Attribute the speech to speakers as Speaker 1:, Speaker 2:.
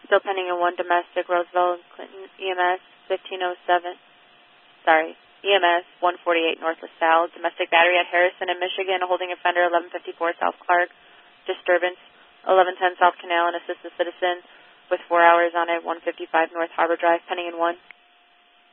Speaker 1: Still pending in 1 domestic, Roosevelt and Clinton, EMS 1507. Sorry, EMS 148 North LaSalle. Domestic battery at Harrison in Michigan, holding offender 1154 South Clark. Disturbance 1110 South Canal, and assist the citizen with 4 hours on it, 155 North Harbor Drive, pending in 1.